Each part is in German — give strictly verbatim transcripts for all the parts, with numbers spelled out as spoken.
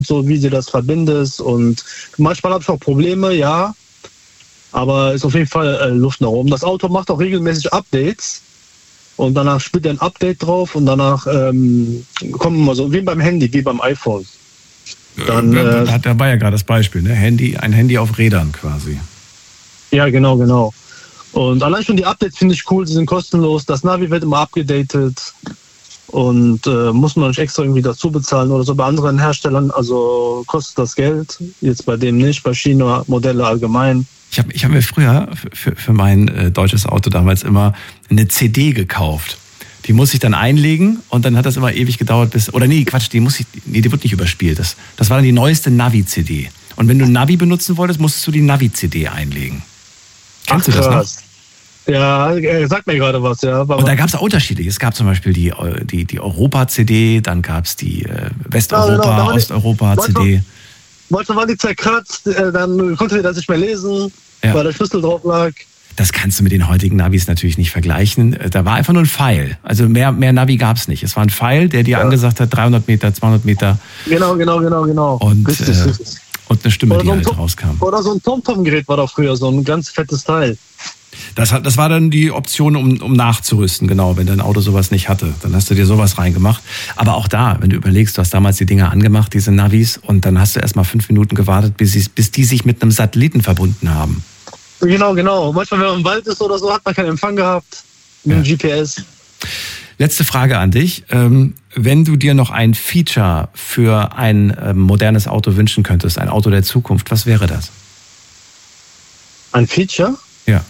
so, wie du das verbindest. Und manchmal habe ich auch Probleme, ja. Aber ist auf jeden Fall äh, Luft nach oben. Das Auto macht auch regelmäßig Updates. Und danach spielt er ein Update drauf und danach ähm, kommen wir so, wie beim Handy, wie beim iPhone. Dann, äh, äh, da war ja gerade das Beispiel, ne? Handy, ein Handy auf Rädern quasi. Ja, genau, genau. Und allein schon die Updates finde ich cool, sie sind kostenlos. Das Navi wird immer abgedatet und äh, muss man nicht extra irgendwie dazu bezahlen oder so. Bei anderen Herstellern, also kostet das Geld. Jetzt bei dem nicht, bei China-Modelle allgemein. Ich habe ich hab mir früher für, für mein äh, deutsches Auto damals immer eine C D gekauft. Die muss ich dann einlegen und dann hat das immer ewig gedauert bis... Oder nee, Quatsch, die muss ich, nee, die wird nicht überspielt. Das, das war dann die neueste Navi-C D. Und wenn du Navi benutzen wolltest, musstest du die Navi-C D einlegen. Kennst Ach, du das krass. noch? Ja, äh, sagt mir gerade was, ja. Und da gab es Unterschiede. Es gab zum Beispiel die, die, die Europa-C D, dann gab es die äh, Westeuropa, ja, genau, Osteuropa-C D. Manchmal war die zerkratzt, äh, dann konnte ich das nicht mehr lesen, ja. Weil der Schlüssel drauf lag. Das kannst du mit den heutigen Navis natürlich nicht vergleichen. Da war einfach nur ein Pfeil. Also mehr, mehr Navi gab es nicht. Es war ein Pfeil, der dir ja. angesagt hat, dreihundert Meter, zweihundert Meter. Genau, genau, genau, genau. Und, richtig, äh, richtig. und eine Stimme, oder die so halt Tom, rauskam. Oder so ein TomTom-Gerät war da früher, so ein ganz fettes Teil. Das, hat, das war dann die Option, um, um nachzurüsten, genau, wenn dein Auto sowas nicht hatte. Dann hast du dir sowas reingemacht. Aber auch da, wenn du überlegst, du hast damals die Dinger angemacht, diese Navis, und dann hast du erst mal fünf Minuten gewartet, bis, sie, bis die sich mit einem Satelliten verbunden haben. Genau, genau. Manchmal, wenn man im Wald ist oder so, hat man keinen Empfang gehabt mit dem ja. G P S. Letzte Frage an dich. Ähm, wenn du dir noch ein Feature für ein ähm, modernes Auto wünschen könntest, ein Auto der Zukunft, was wäre das? Ein Feature? Ja.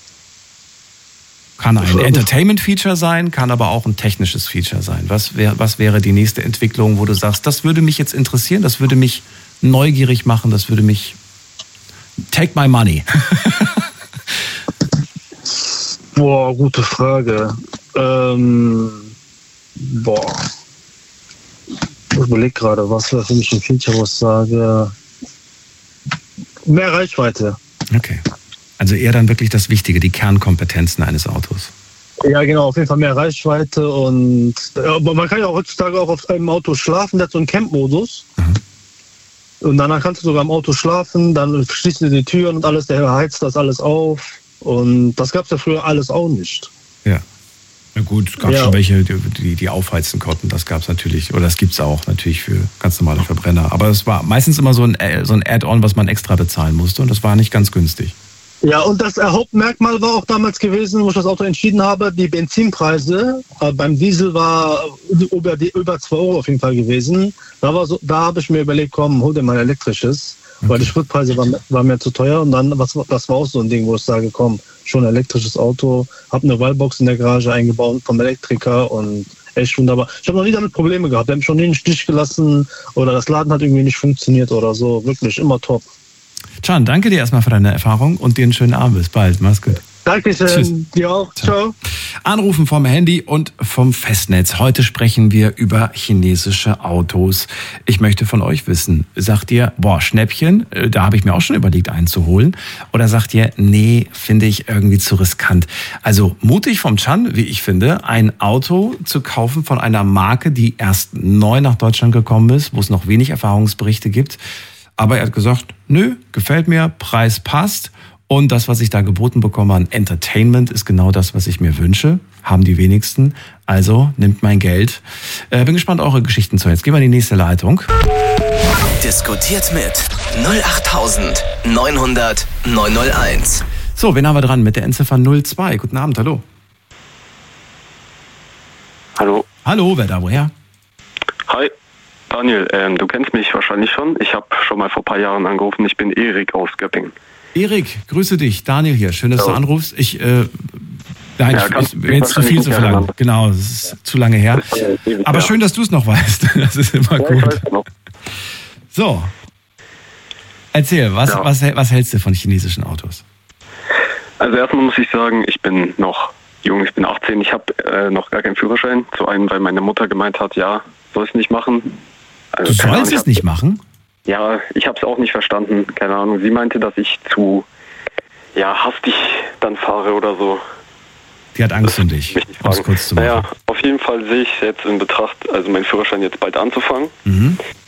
Kann ein Entertainment-Feature sein, kann aber auch ein technisches Feature sein. Was, wär, was wäre die nächste Entwicklung, wo du sagst, das würde mich jetzt interessieren, das würde mich neugierig machen, das würde mich... Take my money. Boah, gute Frage. Ähm, boah. Ich überlege gerade, was wäre für mich ein Feature, wo ich sage... Mehr Reichweite. Okay. Also eher dann wirklich das Wichtige, die Kernkompetenzen eines Autos. Ja, genau, auf jeden Fall mehr Reichweite und aber man kann ja auch heutzutage auch auf einem Auto schlafen, der hat so einen Camp-Modus. Mhm. Und danach kannst du sogar im Auto schlafen, dann schließt du die Türen und alles, der heizt das alles auf. Und das gab es ja früher alles auch nicht. Ja. Na gut, es gab ja. schon welche, die, die aufheizen konnten. Das gab es natürlich, oder das gibt es auch natürlich für ganz normale Verbrenner. Aber es war meistens immer so ein, so ein Add-on, was man extra bezahlen musste. Und das war nicht ganz günstig. Ja, und das Hauptmerkmal war auch damals gewesen, wo ich das Auto entschieden habe, die Benzinpreise. Äh, beim Diesel war über, die, über zwei Euro auf jeden Fall gewesen. Da, war so, da habe ich mir überlegt, komm, hol dir mal ein elektrisches, okay. Weil die Spritpreise waren, waren mir zu teuer. Und dann, was, das war auch so ein Ding, wo ich sage, komm, schon ein elektrisches Auto, habe eine Wallbox in der Garage eingebaut vom Elektriker und echt wunderbar. Ich habe noch nie damit Probleme gehabt, der hat mich schon nie in den Stich gelassen oder das Laden hat irgendwie nicht funktioniert oder so. Wirklich immer top. Can, danke dir erstmal für deine Erfahrung und dir einen schönen Abend. Bis bald. Mach's gut. Dankeschön. Dir auch. Ciao. Anrufen vom Handy und vom Festnetz. Heute sprechen wir über chinesische Autos. Ich möchte von euch wissen, sagt ihr, boah, Schnäppchen, da habe ich mir auch schon überlegt einzuholen. Oder sagt ihr, nee, finde ich irgendwie zu riskant. Also mutig vom Can, wie ich finde, ein Auto zu kaufen von einer Marke, die erst neu nach Deutschland gekommen ist, wo es noch wenig Erfahrungsberichte gibt. Aber er hat gesagt, nö, gefällt mir, Preis passt. Und das, was ich da geboten bekomme an Entertainment, ist genau das, was ich mir wünsche. Haben die wenigsten. Also nimmt mein Geld. Äh, bin gespannt, eure Geschichten zu hören. Jetzt gehen wir in die nächste Leitung. Diskutiert mit null acht neun null null neun null eins. So, wen haben wir dran mit der Endziffer null zwei? Guten Abend, hallo. Hallo. Hallo, wer da, woher? Hi. Daniel, ähm, du kennst mich wahrscheinlich schon. Ich habe schon mal vor ein paar Jahren angerufen. Ich bin Erik aus Göppingen. Erik, grüße dich. Daniel hier. Schön, dass ja. du anrufst. Ich, äh, nein, ja, ich wäre jetzt zu viel zu verlangen. Genau, das ist zu lange her. Ja, aber schön, dass du es noch weißt. Das ist immer ja, gut. So. Erzähl, was, ja. was, was hältst du von chinesischen Autos? Also erstmal muss ich sagen, ich bin noch jung, ich bin achtzehn. Ich habe äh, noch gar keinen Führerschein. Zu einem, weil meine Mutter gemeint hat, ja, soll es nicht machen. Also, du sollst es nicht machen? Ja, ich habe es auch nicht verstanden. Keine Ahnung. Sie meinte, dass ich zu ja, hastig dann fahre oder so. Die hat Angst um dich, um es kurz zu machen. Naja, auf jeden Fall sehe ich jetzt in Betracht, also meinen Führerschein jetzt bald anzufangen. Mhm.